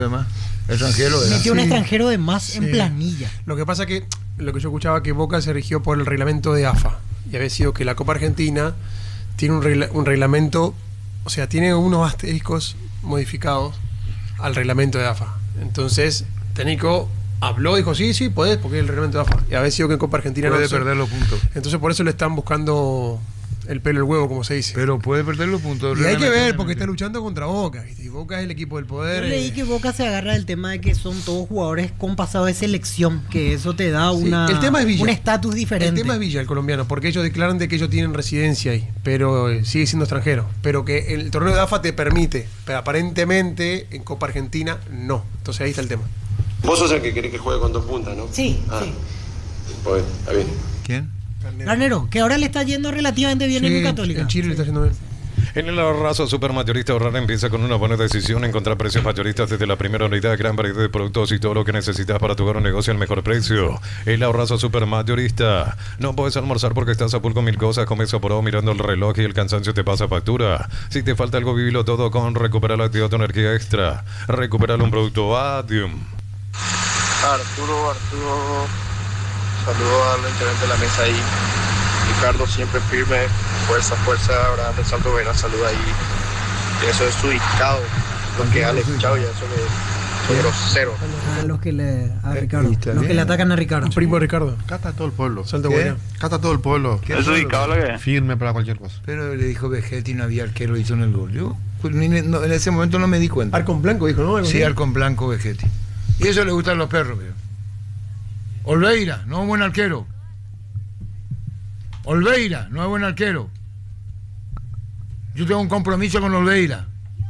Además, extranjero era. Metió un Sí. extranjero de más Sí. en planilla. Lo que pasa que lo que yo escuchaba que Boca se rigió por el reglamento de AFA y había sido que la Copa Argentina tiene un reglamento, o sea, tiene unos asteriscos modificados al reglamento de AFA. Entonces, Técnico habló, dijo, sí, podés, porque es el reglamento de AFA. Y había sido que en Copa Argentina Puede no se- perder los puntos. Entonces, por eso le están buscando el pelo al huevo, como se dice. Pero puede perder los puntos. Y hay que ver, reglamentariamente. porque está luchando contra Boca, ¿viste? Y Boca es el equipo del poder. Yo leí que Boca se agarra del tema de que son todos jugadores con pasado de selección, que eso te da Sí, una, el tema es Villa. un estatus diferente. El tema es Villa, el colombiano, porque ellos declaran de que ellos tienen residencia ahí, pero sigue siendo extranjero. Pero que el torneo de AFA te permite, pero aparentemente en Copa Argentina no. Entonces ahí está el tema. Vos sos el que querés que juegue con dos puntas, ¿no? Sí, Ah, sí. pues está bien. ¿Quién? Garnero, que ahora le está yendo relativamente bien en Sí, el Católica. En Chile le está yendo bien. En el ahorrazo supermayorista ahorrar empieza con una buena decisión, encontrar precios mayoristas desde la primera unidad, gran variedad de productos y todo lo que necesitas para tu hogar o negocio al mejor precio. El ahorrazo supermayorista. No puedes almorzar porque estás a full con mil cosas, comes apurado mirando el reloj y el cansancio te pasa factura. Si te falta algo, vivilo todo con Recuperar la Actividad tu Energía Extra. Recuperar un producto Adium. Arturo, saludo al integrante de la mesa ahí. Ricardo siempre firme, fuerza, Abraham de Salto Vera, saluda ahí. Y eso es ubicado, lo que Alex Chao ya eso es grosero. A los que le a Ricardo, está los que bien. le atacan a Ricardo. Primo de Ricardo. Cata todo el pueblo. Salto ¿Qué? Guayá. Cata todo el pueblo. ¿Qué ¿Es fue lo ubicado lo que es? Firme para cualquier cosa. Pero le dijo Vegetti, no había arquero, hizo en el gol. Yo pues, no, en ese momento no me di cuenta. Arcon Blanco dijo, ¿no? Algo Sí, así. Arcon Blanco Vegetti. Y eso le gustan los perros, veo. Olveira, no es buen arquero. Olveira, no es buen arquero. Yo tengo un compromiso con Olveira.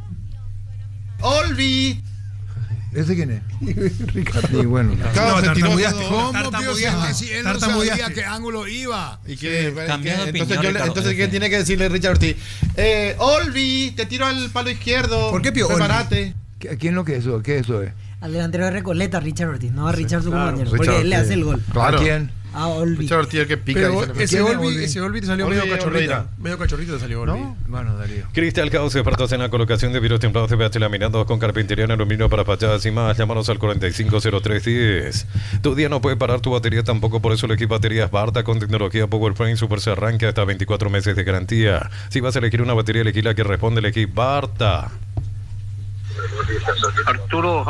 ¡Olvi! ¿Ese quién es? Ricardo. Y bueno, Claro, se tiró tartamudeaste. todo. ¿cómo Pio si él no Tartamudeaste. sabía qué ángulo iba? Y que, cambió de opinión, entonces, Ricardo. entonces ¿qué tiene que decirle Richard Ortiz? Olvi, te tiro al palo izquierdo. ¿Por qué Pio Prepárate. ¿A quién lo que eso? ¿Qué eso es? Al delantero de Recoleta, Richard Ortiz, no a Richard su claro, compañero, Richard porque él le Ortiz. hace el gol. Claro. ¿A quién? A Olvi. Richard Ortiz el que pica. Pero dice, ese ¿Quién es Olvi, Olvi? ese Olvi te salió Olvi, medio cachorrita. Olveira. Medio cachorrito te salió Olvi. ¿No? Bueno, Darío. Cristal Caos, expertos en la colocación de vidrios templados de PH laminados con carpintería en aluminio para fachadas y más. Llámanos al 450310. Tu día no puede parar tu batería tampoco, por eso el equipo baterías Barta con tecnología PowerFrame Super se arranca hasta 24 meses de garantía. Si vas a elegir una batería, elegí la que responde el equipo Barta. Arturo,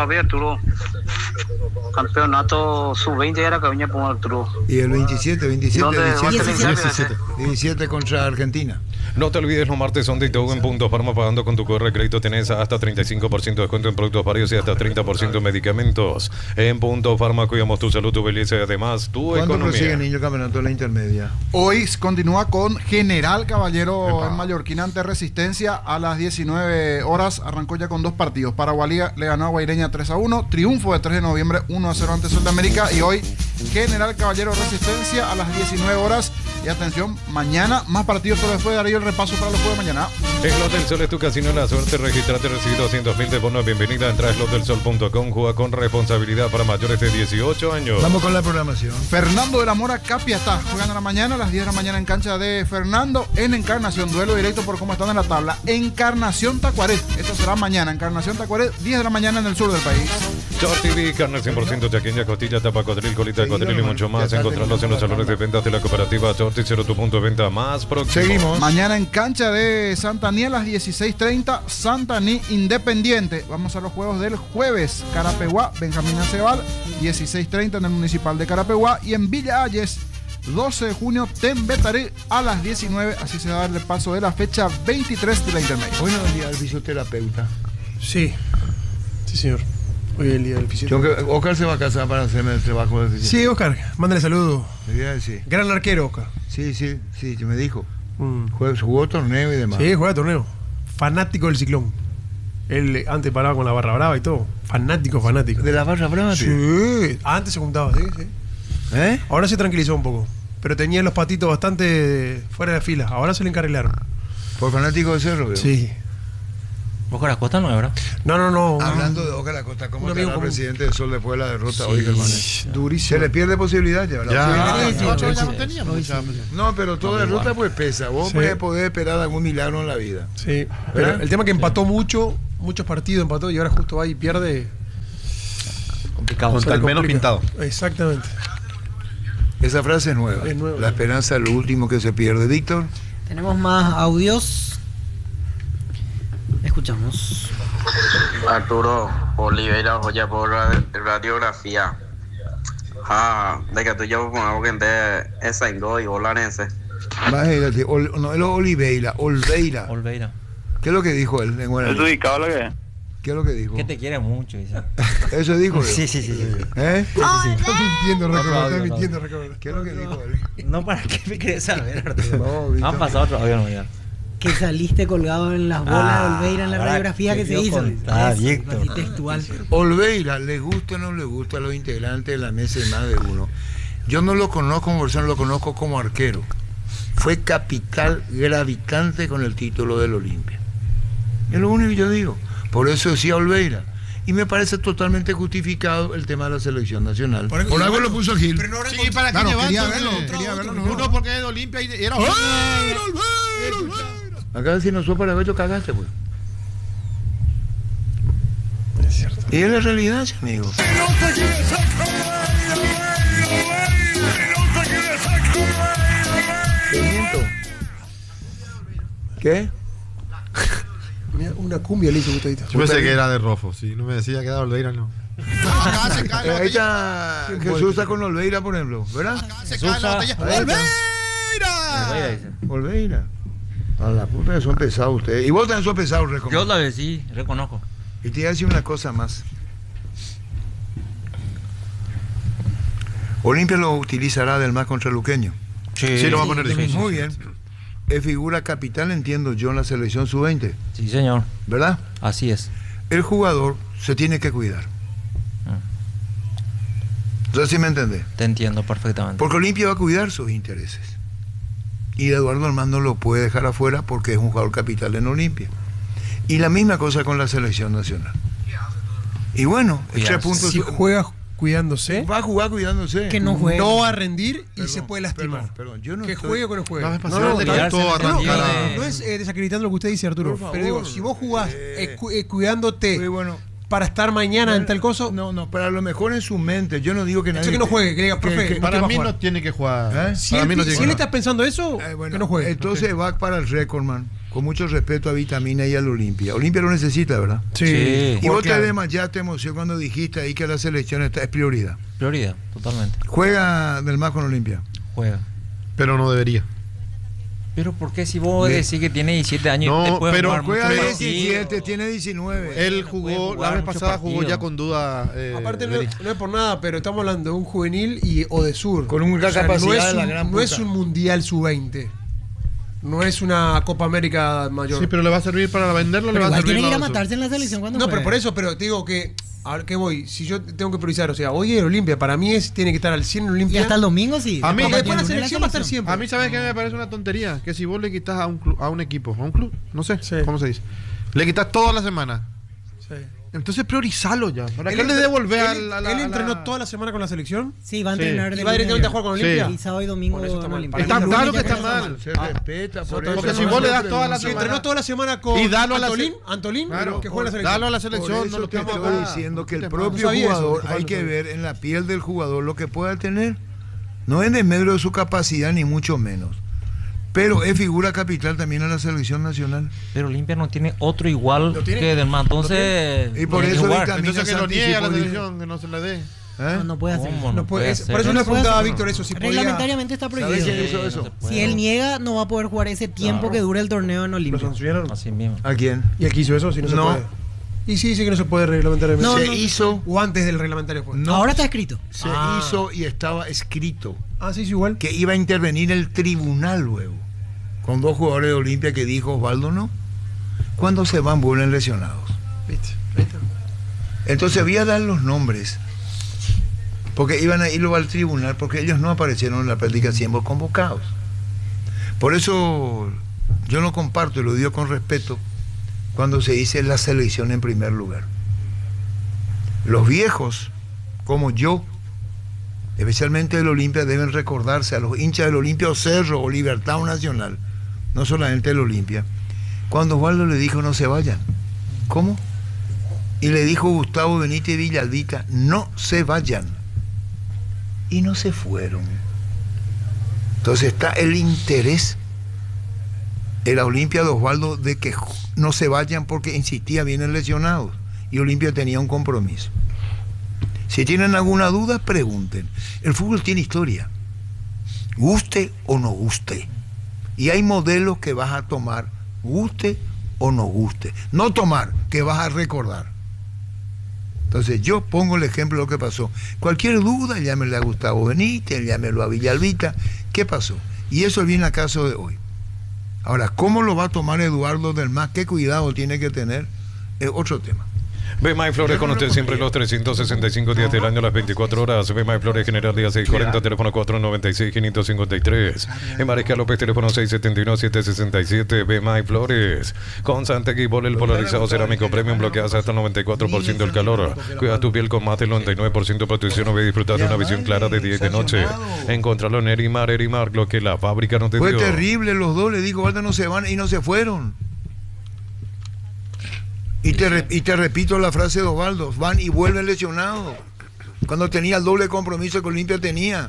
campeonato sub-20 era que venía con Arturo. Y el 27, 27, ¿Dónde va a 17, ser el 17. 17 contra Argentina. No te olvides, los martes son de todo en Punto Farma. Pagando con tu QR crédito tenés hasta 35% de descuento en productos varios y hasta 30% en medicamentos. En Punto Farma cuidamos tu salud, tu belleza y además tu ¿Cuándo prosigue economía. Niño el campeonato de la intermedia? Hoy continúa con General Caballero Epa. en Mallorquín ante Resistencia a las 19 horas. Arrancó ya con dos partidos. Paragualía le ganó a Guaireña 3-1. Triunfo de 3 de noviembre 1-0 ante Sol de América. Y hoy General Caballero Resistencia a las 19 horas. Y atención, mañana más partidos, pero después daré el repaso para los juegos de mañana. Slot del Sol es tu casino, la suerte. Registrate, recibí 200.000 de bono. Bienvenida. Entra a slotdelsol.com. Juega con responsabilidad para mayores de 18 años. Vamos con la programación. Fernando de la Mora Capia está jugando la mañana a las 10 de la mañana en cancha de Fernando en Encarnación. Duelo directo por cómo están en la tabla. Encarnación Tacuaret. Esto será mañana. Encarnación Tacuaret, 10 de la mañana en el sur del país. Short TV, carne 100% chaqueña, costilla, tapa, codril, colita de codril y mucho más. Encontrarlos en los salones de ventas de la cooperativa Shorty, 0 tu punto de venta más próximo. Seguimos. Mañana en cancha de Santaní a las 16:30, Santaní Independiente. Vamos a los juegos del jueves. Carapeguá, Benjamín Acebal, 16:30 en el Municipal de Carapeguá. Y en Villa Ayes, 12 de junio, Tembetaré a las 19. Así se va a dar el paso de la fecha 23 de la intermedia. Hoy no es el día del fisioterapeuta. Sí. Sí, señor. Hoy es el día del fisioterapeuta. Tengo que, Oscar se va a casar para hacerme el trabajo de fisioterapeuta. Sí, Oscar, mándale saludos. Le voy a decir. Gran arquero, Oscar. Sí, me dijo. Mm. Jugó torneo y demás. Sí, juega torneo. Fanático del Ciclón. Él antes paraba con la barra brava y todo. Fanático. De la barra brava, tío. Sí. Antes se juntaba, sí. ¿Eh? Ahora se tranquilizó un poco. Pero tenía los patitos bastante fuera de fila. Ahora se le encarrilaron. Por fanático de Cerro, veo. Sí. Boca la Costa no es, ¿verdad? No. Hablando de Oscar Acosta, ¿cómo Un está amigo el común. presidente de Sol después de la derrota hoy, hermano? Durísimo. Se le pierde posibilidad ya, ¿verdad? Ya, Sí, ya sí. no teníamos mucha. No, pero toda derrota pues pesa. Vos Sí. puedes poder esperar algún milagro en la vida. Sí. Pero ¿Verdad? el tema es que empató muchos partidos empató y ahora justo va y pierde. Complicado. Se le Contra el menos complica. pintado. Exactamente. Esa frase es nueva. Es nueva. La esperanza es lo último que se pierde. Víctor. Tenemos más audios. Escuchamos. Arturo Oliveira joya por radiografía. De que tú ya con algo que ente esa ingo y volanense. Imagínate, no, él es Oliveira. Olveira. ¿Qué es lo que dijo él en Guaraní? ¿Es ubicado lo que? ¿Qué es lo que dijo? Que te quiere mucho, dice. Eso dijo él. Sí. ¿Eh? Está mintiendo, No, Ricardo. Está no. mintiendo, Ricardo. ¿Qué es lo que dijo él? No, ¿para qué me querés saber, Arturo? No, Víctor. Han pasado otro audio, no, ya. Que saliste colgado en las bolas de Olveira en la ahora radiografía que se quiero hizo. contar, Eso, Víctor. así textual. Olveira, le gusta o no le gusta a los integrantes de la mesa de más de uno. Yo no lo conozco como persona, lo conozco como arquero. Fue capital gravitante con el título del Olimpia. Es lo único que yo digo. Por eso decía Olveira. Y me parece totalmente justificado el tema de la selección nacional. Por algo lo puso Gil. Pero no ahora Sí, con- para que Claro, llevar quería entonces, verlo, quería verlo. No. Uno porque es de Olimpia y era Acá si no sos para ver, cagaste, pues. Es cierto. Y es la realidad, amigo. ¿Te miento? ¿Qué? Mira, una cumbia le hizo Gustavito. Yo pensé que era de Rofo, si no me decía que era de Olveira, no. Acá se cae la Ahí botella. está Jesús está con Olveira, por ejemplo, ¿verdad? Acá se cae la botella. Ahí está. Olveira, ¡Olveira! dice. Olveira. A la puta que son pesados ustedes. Y vos también sos pesado, Yo recomiendo. la vez sí, reconozco. Y te voy a decir una cosa más. Olimpia lo utilizará del más contra Luqueño. Sí, lo va a poner difícil. Muy bien. Es figura capital, entiendo yo, en la selección sub-20, Sí, señor. ¿verdad? Así es. El jugador se tiene que cuidar. ¿Entonces sí me entendés? Te entiendo perfectamente. Porque Olimpia va a cuidar sus intereses. Y Eduardo Armando lo puede dejar afuera porque es un jugador capital en Olimpia. Y la misma cosa con la selección nacional. Y bueno, Cuidarse. 3 puntos. Si juega cuidándose, Va a jugar cuidándose. Que no juegue. no va a rendir y Perdón, se puede lastimar. Perdón, yo no Que estoy- juegue o que no juegue. La vez No, pasada no, le no, costó cuidarse en el arrancar sentido a... de- no es desacreditando lo que usted dice, Arturo. Por favor. Pero digo, si vos jugás cuidándote Muy bueno. para estar mañana en tal coso, No, pero a lo mejor en su mente. Yo no digo que nadie. eso que no juegue, que diga, profe, no Para va a mí jugar. no tiene que jugar. ¿Eh? Si Para él, mí no tiene si que él jugar. está pensando eso, Bueno, que no juegue. entonces va para el récord, man. Con mucho respeto a Vitamina y al Olimpia. Olimpia lo necesita, ¿verdad? Sí. Y vos Porque- te desmayaste emoción cuando dijiste ahí que la selección es prioridad. Prioridad, totalmente. Juega del más con Olimpia. Juega. Pero no debería. Pero ¿por qué si vos decís que tiene 17 años No, te puede pero jugar Juega mucho 17, partido? tiene 19. Él Puede jugó, jugar la vez muchos pasada jugó partidos. ya con duda. Aparte no, Berizzo. no es por nada, pero estamos hablando de un juvenil o de sur. Con una capacidad no es de la un, gran no es puta. un mundial sub-20. No es una Copa América mayor. Sí, pero le va a servir para venderlo, le Pero va a igual servir tiene que ir a para eso. matarse en la selección cuando No, pero juegue. por eso, pero te digo que, a ver qué voy, si yo tengo que priorizar, o sea, hoy el Olimpia, para mí tiene que estar al 100 en Y Olimpia. hasta el domingo sí. A mí- Porque después la Después selección va a estar siempre. A mí, ¿sabes qué me parece una tontería? Que si vos le quitas a un club, a un equipo, a un club, no sé Sí. cómo se dice, le quitas toda la semana. Sí. Entonces priorizalo ya. ¿Para Él qué le entre- devolver él- él entrenó toda la semana con la selección Sí, va a Sí. entrenar de y va lunes directamente a viernes. jugar con Sí. Olimpia. Y sábado y domingo Bueno, eso está en mal. Olimpia. Está El claro lunes que ya está juega mal. Se respeta, por eso. Porque si vos le das toda la Si semana- entrenó toda la semana con Y dalo a la Antolín, Claro, que juega en la selección. dalo a la Por selección, eso no lo te tengo estoy acá. diciendo que el No propio sabía eso, jugador disculpa, hay no que sabía. ver en la piel del jugador lo que pueda tener. No en desmedro de su capacidad, ni mucho menos. Pero es figura capital también en la selección nacional. Pero Olimpia no tiene otro igual ¿Lo tiene? que del más. Entonces, Y por tiene que eso jugar. Vitamina Entonces que lo se niegue a la anticipó, selección, que no se le dé. ¿Eh? No puede hacer. ¿Cómo No puede, ser? por eso No le puede preguntaba a hacer. Víctor eso, si podía... Reglamentariamente está ¿Sabes prohibido. quién hizo eso? no se puede. Si él niega, no va a poder jugar ese tiempo que dura el torneo en Lo Olimpia. sancionaron. Así mismo. ¿A quién? ¿Y aquí hizo eso? Si no se No. puede. Y sí, dice que no se puede reglamentariamente. No, se no. hizo, O antes del reglamentario fue. no, Ahora está escrito. se Ah. hizo y estaba escrito Ah, sí, sí, igual. que iba a intervenir el tribunal luego, con 2 jugadores de Olimpia que dijo Osvaldo no. Cuando se van vuelven lesionados. ¿Viste? Ahí está. Entonces voy a dar los nombres, porque iban a ir luego al tribunal, porque ellos no aparecieron en la práctica siendo convocados. Por eso yo no comparto, y lo digo con respeto, cuando se dice la selección en primer lugar. Los viejos, como yo, especialmente del Olimpia, deben recordarse a los hinchas del Olimpia o Cerro o Libertad o Nacional, no solamente del Olimpia, cuando Osvaldo le dijo no se vayan. ¿Cómo? Y le dijo Gustavo Benítez Villalbita, no se vayan. Y no se fueron. Entonces está el interés en la Olimpia de Osvaldo de que no se vayan porque insistía, vienen lesionados. Y Olimpia tenía un compromiso. Si tienen alguna duda, pregunten. El fútbol tiene historia. Guste o no guste. Y hay modelos que vas a tomar, guste o no guste. No tomar, que vas a recordar. Entonces yo pongo el ejemplo de lo que pasó. Cualquier duda, llámele a Gustavo Benítez, llámelo a Villalbita. ¿Qué pasó? Y eso viene al caso de hoy. Ahora, ¿cómo lo va a tomar Eduardo del Mas? ¿Qué cuidado tiene que tener? Es otro tema. Bemay Flores con usted siempre los 365 días del año, las 24 horas. Bemay Flores, General Día 640, teléfono 496-553. En Mariscal López, teléfono 671-767. Bemay Flores. Con Santegui, el polarizado cerámico premium, bloqueadas hasta el 94% del calor. Cuida tu piel con más del 99% de protección. O ve disfrutar de una visión clara de día y de noche. Encontrarlo en Erimar, lo que la fábrica no te dio. Fue terrible, los dos, le digo, ahora no se van y no se fueron. Y te repito la frase de Osvaldo, van y vuelven lesionados. Cuando tenía el doble compromiso que Olimpia tenía.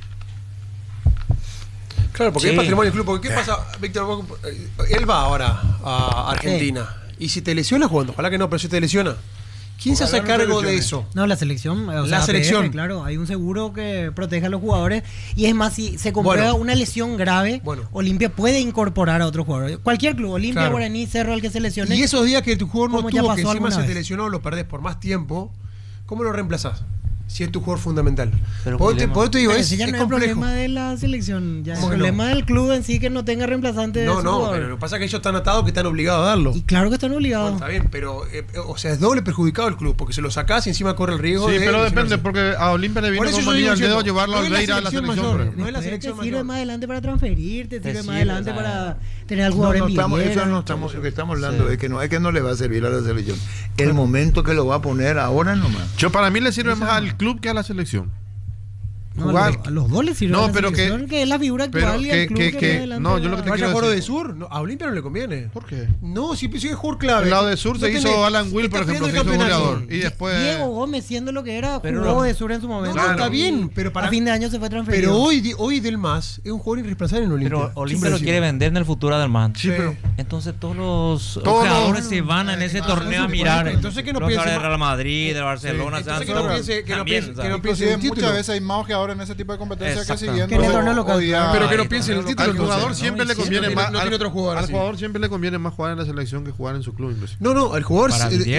Claro, porque es patrimonio del club. Porque ¿qué pasa, Víctor? Él va ahora a Argentina. Y si te lesiona jugando, ojalá que no, pero si te lesiona, ¿quién se hace cargo de eso? No, la selección. La selección. APF, claro, hay un seguro que protege a los jugadores. Y es más, si se comprueba una lesión grave, Olimpia puede incorporar a otros jugadores. Cualquier club, Olimpia, Guaraní, Cerro, el que se lesione. Y esos días que tu jugador no tuvo, que encima se te vez. lesionó, lo perdés por más tiempo, ¿cómo lo reemplazás? Si es tu jugador fundamental. Pero por eso te digo, pero es ya no es complejo. problema de la selección, ya es ¿Cómo que problema del club en sí que no tenga reemplazante de su jugador. Pero lo que pasa es que ellos están atados que están obligados a darlo. Y claro que están obligados. Bueno, está bien, pero o sea, es doble perjudicado el club, porque se lo sacás y encima corre el riesgo de... Sí, pero depende, porque a Olimpia le viene como anillo al dedo llevarlo a Olveira a la selección. No es la selección te sirve más adelante para transferirte, te sirve más sirve, adelante para tener al jugador en Eso no estamos, lo que estamos hablando es que no le va a servir a la selección. El momento que lo va a poner ahora nomás. Para mí le sirve más al club que a la selección. No, a los dos les sirve a la selección, que es la figura actual y al club que no, yo lo que te quiero decir. decir. De Sur, no, a Olimpia no le conviene. ¿Por qué? No, si es jugador clave. El lado de Sur se hizo Alan Will, por ejemplo, se hizo goleador. Y después Diego Gómez, siendo lo que era, jugó de Sur en su momento. No, está bien, pero a fin de año se fue transferido. Pero hoy Del Mas es un jugador irreemplazable en Olimpia. Pero Olimpia lo quiere vender en el futuro a Del Mas. Sí, pero entonces todos los jugadores se van en ese torneo a mirar. Entonces que no los piense del Real Madrid, del Barcelona, que no piense en el muchas veces hay más jugadores en ese tipo de competencias que siguiendo. Pero que no piense en el título. Al jugador siempre le conviene más. No tiene otro jugador. Al jugador siempre le conviene más jugar en la selección que jugar en su club. No, al jugador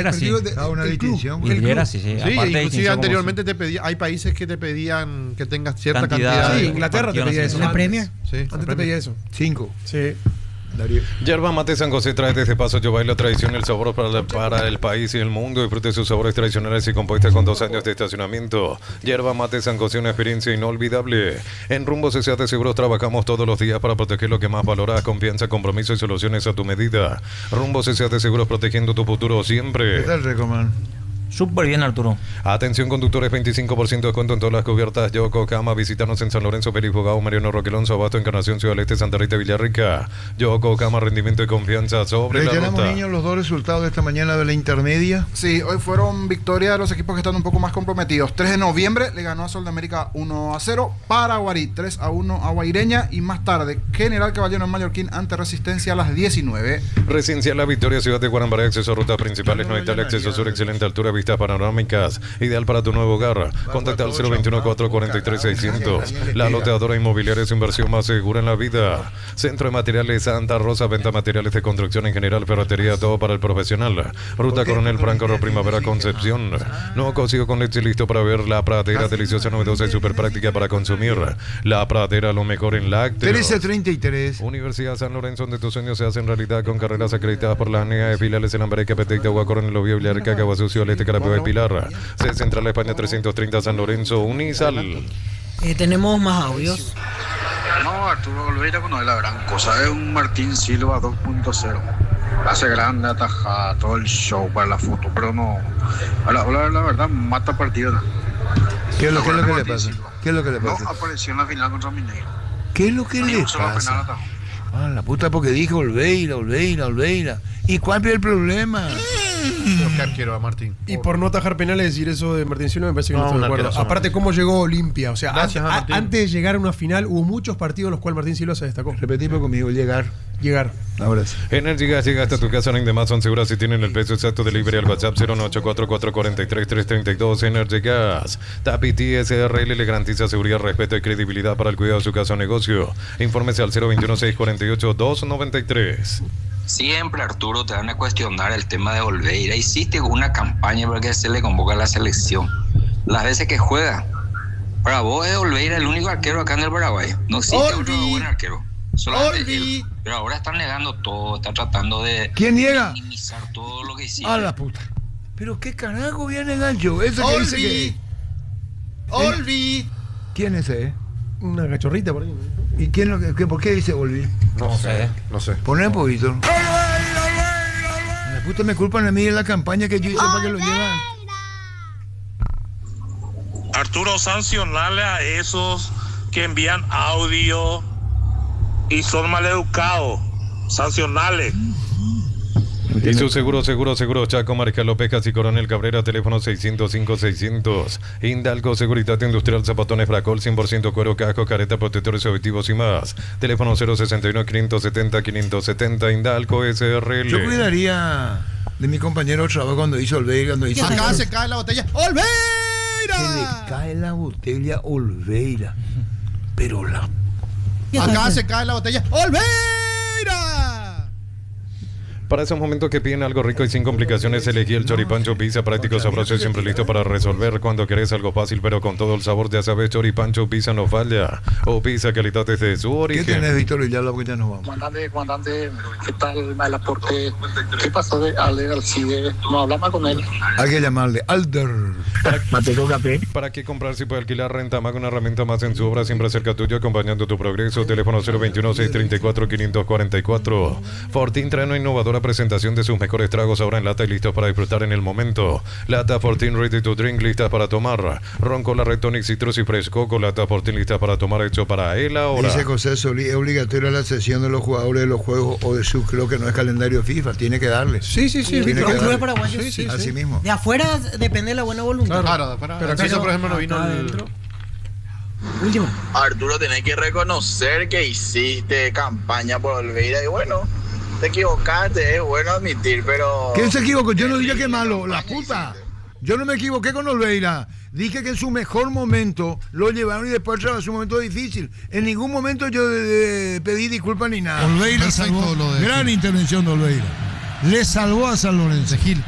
una distinción. Inclusive anteriormente te pedía, hay países que te pedían que tengas cierta cantidad. Sí, Inglaterra te pedía eso. La Premier. Sí, antes te pedía eso. 5. Sí. Yerba Mate San José trae desde Paso Yobay la tradición y el sabor para el país y el mundo. Disfrute sus sabores tradicionales y compuestas con 2 años de estacionamiento. Yerba Mate San José, una experiencia inolvidable. En Rumbo CCA de Seguros trabajamos todos los días para proteger lo que más valoras: confianza, compromiso y soluciones a tu medida. Rumbo CCA de Seguros, protegiendo tu futuro siempre. ¿Qué tal, Recomán? Súper bien, Arturo. Atención conductores, 25% de descuento en todas las cubiertas Yokohama. Visítanos en San Lorenzo, Perifogao, Mariano Roquelonzo, Abasto, Encarnación, Ciudad del Este, Santa Rita, Villarrica. Yokohama, rendimiento y confianza sobre la ¿Tenemos, ruta. niños, los dos resultados de esta mañana de la intermedia? Sí, hoy fueron victorias de los equipos que están un poco más comprometidos. 3 de noviembre le ganó a Sol de América 1-0, Paraguarí 3-1 a Guaireña, y más tarde General Caballero en Mallorquín ante Resistencia a las 19. Residencial La Victoria, Ciudad de Guarambaré, acceso a rutas principales, no hay tal, acceso sur, excelente altura, vistas panorámicas, ideal para tu nuevo hogar. Contacta al 021-443-600. La loteadora inmobiliaria es inversión más segura en la vida. Centro de Materiales Santa Rosa, venta materiales de construcción en general, ferretería, todo para el profesional. Ruta Coronel Franco, Primavera, Concepción. Nuevo cocido con leche listo para ver. La Pradera, deliciosa, novedosa y súper práctica para consumir. La Pradera, lo mejor en lácteos. 1333. Universidad San Lorenzo, donde tus sueños se hacen realidad con carreras acreditadas por la ANEA, de filiales en Ambareque, Petecta, Coronel, Oviedo, Villarrica, Caguazú, Olete, Carapeo, Pilar. Sede Central España 330 San Lorenzo, Unisal. Tenemos más audios. No, Arturo Olveira no es la gran cosa, es un Martín Silva 2.0. Hace grande, ataja todo el show para la foto, pero no. La verdad, mata partido. ¿Qué es lo que le pasa? ¿Qué es lo que le pasa? No apareció en la final contra Mineiro. ¿Qué es lo que le pasa? La puta, porque dijo Olveira. ¿Y cuál es el problema? Qué arquero a Martín. Y por no atajar penales, decir eso de Martín Silva me parece que no estoy de acuerdo. arquerazo, Aparte, cómo llegó Olimpia. O sea, Gracias a Martín. antes de llegar a una final, hubo muchos partidos en los cuales Martín Silva se destacó. Repetimos conmigo, llegar. Ahora sí. Energy Gas llega hasta tu casa en demás son seguras si tienen el precio exacto. Delivery al WhatsApp 09844433332. Energy Gas. Tapiti SRL le garantiza seguridad, respeto y credibilidad para el cuidado de su casa o negocio. Infórmese al 021-648-293. Siempre, Arturo, te van a cuestionar el tema de Olveira. Hiciste una campaña para que se le convoque a la selección. Las veces que juega, para vos es Olveira el único arquero acá en el Paraguay. No existe otro buen arquero. Solamente pero ahora están negando todo, están tratando de minimizar todo lo que hiciste. A la puta. Pero qué carajo viene el gancho. Eso que dice que. Olvi. ¿Quién es ese? Una cachorrita por ahí. ¿Y quién lo que por qué dice Olvi? No sé. Poné un poquito. La puta me culpan a mí de la campaña que yo hice para que lo llevan. Arturo, sancionarle a esos que envían audio y son maleducados. Sancionarle. Y su seguro, Chaco, Mariscal López, Casi Coronel Cabrera, teléfono 605-600. Hindalco, Seguridad Industrial, Zapatones, Bracol, 100% cuero, casco, careta, protectores objetivos y más. Teléfono 061-570-570, Hindalco SRL. Yo cuidaría de mi compañero de trabajo cuando hizo Olveira. Acá se cae la botella. ¡Olveira! Se le cae la botella Olveira. Pero la... Acá se cae la botella. ¡Olveira! Para esos momentos que piden algo rico y sin complicaciones, elegí el Choripancho Pizza, práctico, sabroso y siempre listo para resolver cuando querés algo fácil, pero con todo el sabor. Ya sabes, Choripancho Pizza no falla. O pizza calidad desde su origen. ¿Qué tenés, Víctor? Ya porque ya nos vamos. Comandante, ¿qué tal el aporte? ¿Qué pasó de Alder Alcide? No hablamos con él. Hay que llamarle Alder. ¿Para qué comprar si puede alquilar? Renta más, una herramienta más en su obra, siempre cerca tuyo, acompañando tu progreso. Teléfono 021-634-544. Fortín trae una innovadora presentación de sus mejores tragos ahora en lata y listos para disfrutar en el momento. Lata Fortín Ready to Drink, listas para tomar. Ron Cola Red Tonic, Citrus y Fresco. Con Lata Fortín, lista para tomar, hecho para él ahora. Dice José Solí, es obligatorio la sesión de los jugadores de los juegos o de sus, creo que no es calendario FIFA, tiene que darle. Sí. Tiene que darle. Paraguayos, sí. Así mismo. De afuera depende de la buena voluntad. Claro, pero acá por ejemplo no vino adentro. Último. Arturo, tenés que reconocer que hiciste campaña por Olveira y bueno, te equivocaste, es bueno admitir, pero... ¿Quién se equivocó? Yo no dije que malo, la puta. Yo no me equivoqué con Olveira. Dije que en su mejor momento lo llevaron y después atravesó un momento difícil. En ningún momento yo pedí disculpas ni nada. Olveira salvó, gran intervención de Olveira. Le salvó a San Lorenzo. Gil.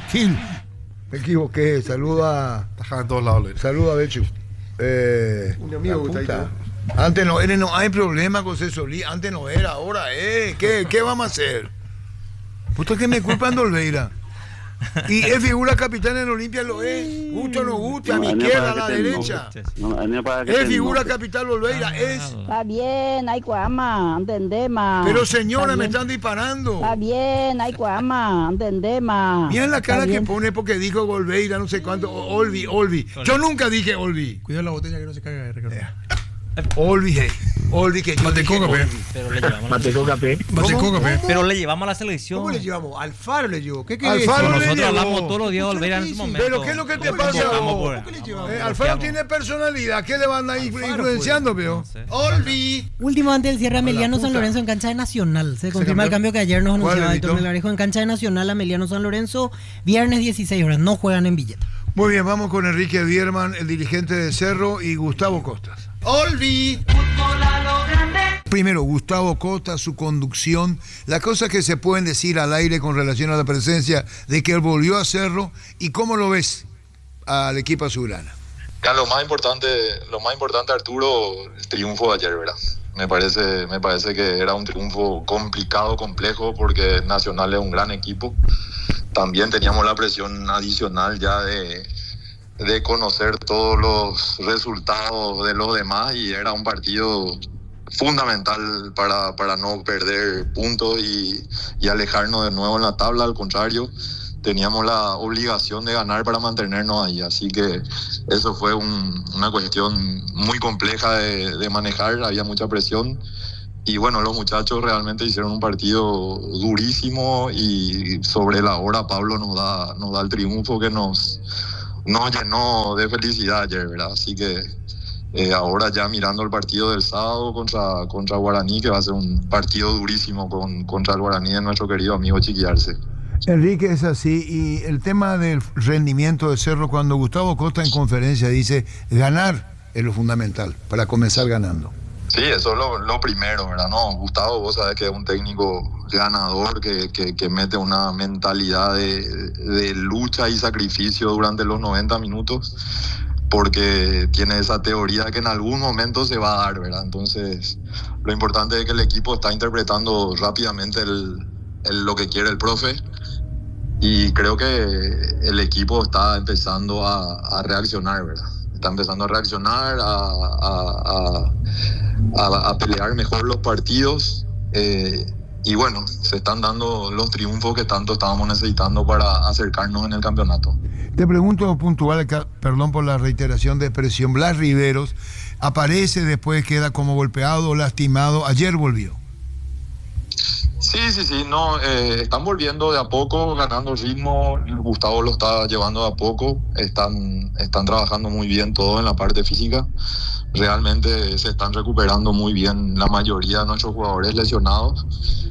Me equivoqué, saluda. Tajaba en todos lados. Saluda a Bechu. Un amigo que está ahí. Antes no hay problema con José Solí, antes no era, ahora ¿qué vamos a hacer? Puta que me culpan de Olveira. Y es figura capitán en Olimpia, lo es. Gusta o no gusta, a mi izquierda, a la derecha. Es figura capitán Olveira, es. Está bien, hay cuama, entendé más. Pero señora, me están disparando. Está bien, hay cuama, entendé más. Mira la cara que pone porque dijo Olveira, no sé cuánto. Olvi. Yo nunca dije Olvi. Cuidado la botella que no se caiga, Ricardo. Olvi que yo Matecoca, pero le llevamos Matecoca, pero le llevamos a la selección. ¿Cómo le llevamos? Alfaro le llevó. ¿Qué Alfaro nosotros hablamos todos los días de Olveira en ese momento. Pero ¿qué es lo que te pasa? Alfaro tiene personalidad. ¿Qué le van a ir influenciando, veo? Olvi. Último antes del cierre, Ameliano San Lorenzo en cancha de Nacional. Se confirma el cambio que ayer nos anunciaba Héctor Melgarejo en cancha de Nacional. Ameliano San Lorenzo, viernes 16 horas. No juegan en Villeta. Muy bien, vamos con Enrique Bierman, el dirigente de Cerro, y Gustavo Costas. Olvi. Primero, Gustavo Costa, su conducción, las cosas que se pueden decir al aire con relación a la presencia de que él volvió a Cerro, y cómo lo ves al equipo azulgrana. Ya, lo más importante, Arturo, el triunfo de ayer, ¿verdad? Me parece que era un triunfo complicado, complejo, porque Nacional es un gran equipo. También teníamos la presión adicional ya de conocer todos los resultados de los demás, y era un partido fundamental para no perder puntos y alejarnos de nuevo en la tabla. Al contrario, teníamos la obligación de ganar para mantenernos ahí, así que eso fue una cuestión muy compleja de manejar. Había mucha presión, Y bueno, los muchachos realmente hicieron un partido durísimo y sobre la hora Pablo nos da el triunfo que nos llenó de felicidad ayer, ¿verdad? Así que ahora ya mirando el partido del sábado contra Guaraní, que va a ser un partido durísimo contra el Guaraní de nuestro querido amigo Chiqui Arce. Enrique, es así. Y el tema del rendimiento de Cerro, cuando Gustavo Costa en conferencia dice ganar es lo fundamental para comenzar ganando. Sí, eso es lo primero, ¿verdad? No, Gustavo, vos sabés que es un técnico ganador que mete una mentalidad de lucha y sacrificio durante los 90 minutos, porque tiene esa teoría que en algún momento se va a dar, ¿verdad? Entonces, lo importante es que el equipo está interpretando rápidamente lo que quiere el profe, y creo que el equipo está empezando a reaccionar, ¿verdad? Está empezando a reaccionar, a pelear mejor los partidos, y bueno, se están dando los triunfos que tanto estábamos necesitando para acercarnos en el campeonato. Te pregunto puntual, perdón por la reiteración de expresión, Blas Riveros aparece, después queda como golpeado, lastimado, ayer volvió. Sí, no, están volviendo de a poco, ganando ritmo. Gustavo lo está llevando de a poco, están trabajando muy bien todo en la parte física. Realmente se están recuperando muy bien la mayoría de nuestros jugadores lesionados,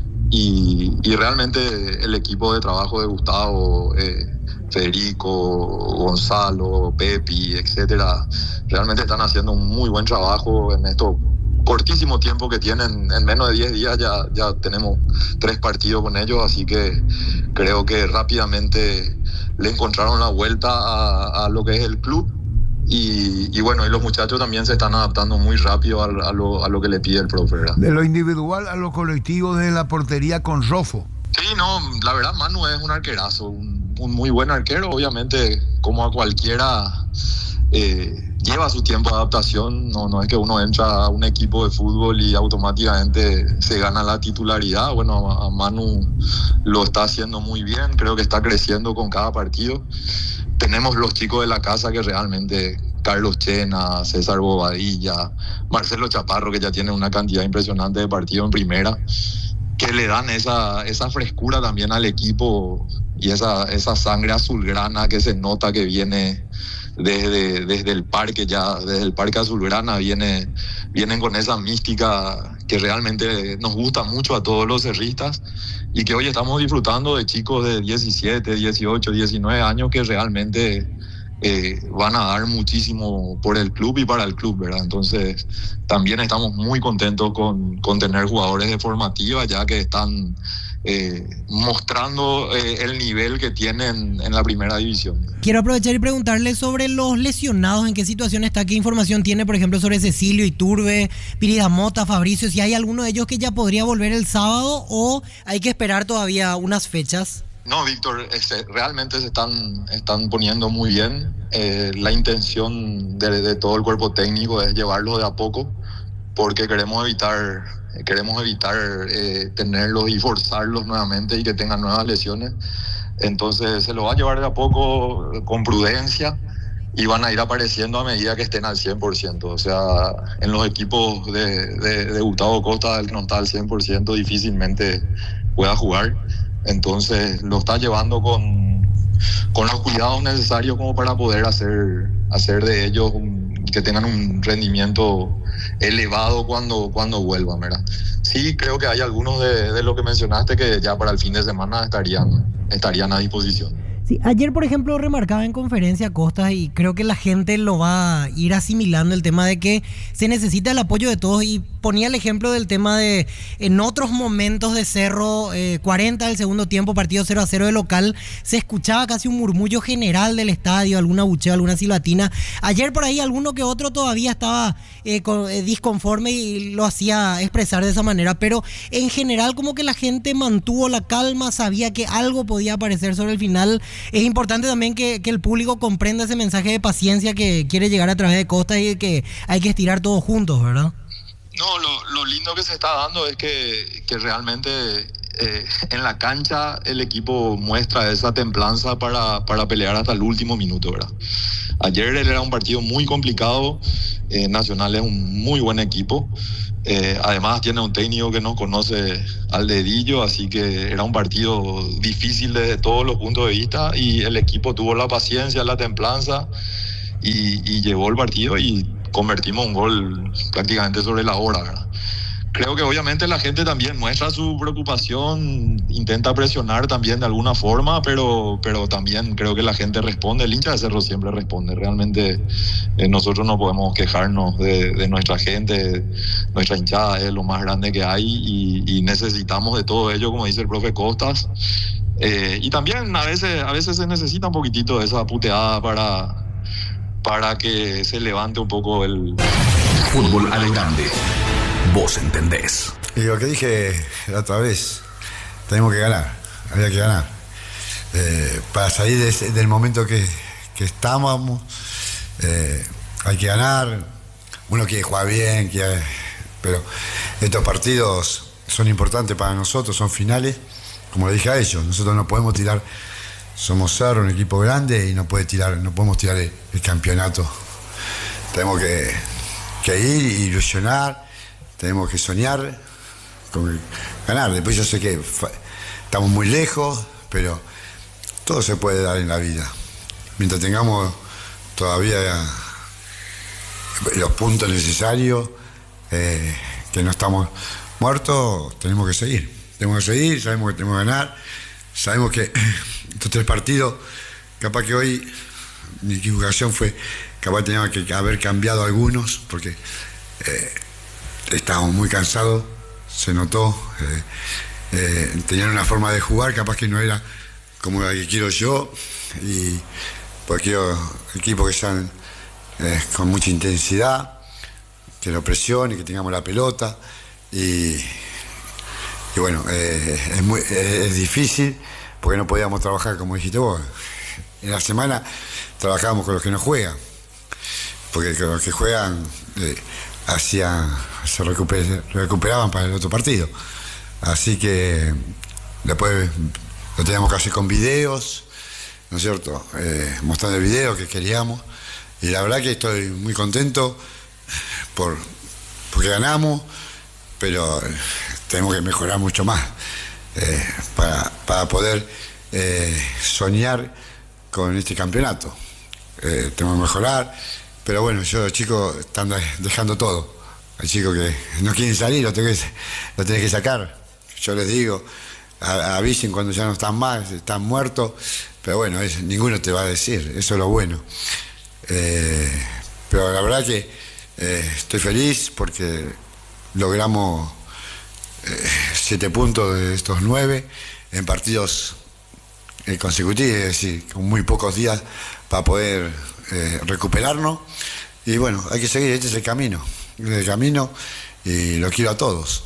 y realmente el equipo de trabajo de Gustavo, Federico, Gonzalo, Pepi, etcétera, realmente están haciendo un muy buen trabajo en esto cortísimo tiempo que tienen. En menos de 10 días ya tenemos 3 partidos con ellos, así que creo que rápidamente le encontraron la vuelta a lo que es el club, y bueno, y los muchachos también se están adaptando muy rápido a lo que le pide el profe, ¿verdad? De lo individual a lo colectivo, de la portería con Rofo. Sí, no, la verdad Manu es un arquerazo, un muy buen arquero. Obviamente, como a cualquiera, lleva su tiempo de adaptación. No es que uno entra a un equipo de fútbol y automáticamente se gana la titularidad. Bueno, a Manu lo está haciendo muy bien, creo que está creciendo con cada partido. Tenemos los chicos de la casa que realmente, Carlos Chena, César Bobadilla, Marcelo Chaparro, que ya tiene una cantidad impresionante de partidos en primera, que le dan esa frescura también al equipo, y esa sangre azulgrana que se nota que viene desde el parque, desde el parque azulgrana vienen con esa mística que realmente nos gusta mucho a todos los cerristas, y que hoy estamos disfrutando de chicos de 17, 18, 19 años que realmente van a dar muchísimo por el club y para el club, ¿verdad? Entonces también estamos muy contentos con tener jugadores de formativa, ya que están mostrando el nivel que tienen en la primera división. Quiero aprovechar y preguntarle sobre los lesionados, en qué situación está, qué información tiene, por ejemplo, sobre Cecilio, Iturbe, Piridamota, Fabricio, si hay alguno de ellos que ya podría volver el sábado o hay que esperar todavía unas fechas. No, Víctor, realmente se están poniendo muy bien. La intención de todo el cuerpo técnico es llevarlos de a poco, porque queremos evitar tenerlos y forzarlos nuevamente y que tengan nuevas lesiones. Entonces se lo va a llevar de a poco, con prudencia, y van a ir apareciendo a medida que estén al 100%. O sea, en los equipos de Gustavo Costa, el que no está al 100% difícilmente pueda jugar. Entonces lo está llevando con los cuidados necesarios como para poder hacer de ellos que tengan un rendimiento elevado cuando vuelvan, ¿verdad? Sí, creo que hay algunos de lo que mencionaste que ya para el fin de semana estarían a disposición. Sí, ayer, por ejemplo, remarcaba en conferencia Costa, y creo que la gente lo va a ir asimilando, el tema de que se necesita el apoyo de todos, y ponía el ejemplo del tema de en otros momentos de Cerro, 40 del segundo tiempo, partido 0-0 de local, se escuchaba casi un murmullo general del estadio, alguna bucheo, alguna silbatina. Ayer por ahí alguno que otro todavía estaba disconforme y lo hacía expresar de esa manera, pero en general como que la gente mantuvo la calma, sabía que algo podía aparecer sobre el final. Es importante también que el público comprenda ese mensaje de paciencia que quiere llegar a través de Costa, y que hay que estirar todos juntos, ¿verdad? No, lo lindo que se está dando es que realmente en la cancha el equipo muestra esa templanza para pelear hasta el último minuto, ¿verdad? Ayer era un partido muy complicado, Nacional es un muy buen equipo. Además tiene un técnico que nos conoce al dedillo, así que era un partido difícil desde todos los puntos de vista, y el equipo tuvo la paciencia, la templanza y llevó el partido y convertimos un gol prácticamente sobre la hora, ¿verdad? Creo que obviamente la gente también muestra su preocupación, intenta presionar también de alguna forma, pero también creo que la gente responde, el hincha de Cerro siempre responde. Realmente nosotros no podemos quejarnos de nuestra gente, nuestra hinchada es lo más grande que hay y necesitamos de todo ello, como dice el profe Costas. Y también a veces se necesita un poquitito de esa puteada para que se levante un poco el fútbol a lo grande. Vos entendés. Y lo que dije la otra vez, tenemos que ganar, había que ganar. Para salir del momento que estábamos, hay que ganar. Uno quiere jugar bien, pero estos partidos son importantes para nosotros, son finales, como le dije a ellos. Nosotros no podemos tirar, somos Cerro, un equipo grande, y no podemos tirar el campeonato. Tenemos que ir y ilusionar. Tenemos que soñar con ganar. Después yo sé que estamos muy lejos, pero todo se puede dar en la vida. Mientras tengamos todavía los puntos necesarios, que no estamos muertos, tenemos que seguir. Tenemos que seguir, sabemos que tenemos que ganar. Sabemos que estos 3 partidos, capaz que hoy mi equivocación fue, capaz teníamos que haber cambiado algunos, porque estábamos muy cansados, se notó, tenían una forma de jugar, capaz que no era como la que quiero yo, y porque quiero equipos que sean con mucha intensidad, que lo presionen, que tengamos la pelota, y bueno, es difícil, porque no podíamos trabajar como dijiste vos. En la semana trabajábamos con los que no juegan, porque con los que juegan se recuperaban para el otro partido. Así que después lo teníamos que hacer con videos, ¿no es cierto? Mostrando el video que queríamos. Y la verdad que estoy muy contento porque ganamos, pero tenemos que mejorar mucho más para poder soñar con este campeonato. Tenemos que mejorar, pero bueno, los chicos están dejando todo. Hay chicos que no quieren salir, lo tenés que sacar. Yo les digo, avisen cuando ya no están más, están muertos, pero bueno, ninguno te va a decir, eso es lo bueno. Pero la verdad que estoy feliz porque logramos 7 puntos de estos 9 en partidos consecutivos, es decir, con muy pocos días para poder recuperarnos. Y bueno, hay que seguir, este es el camino. Y lo quiero a todos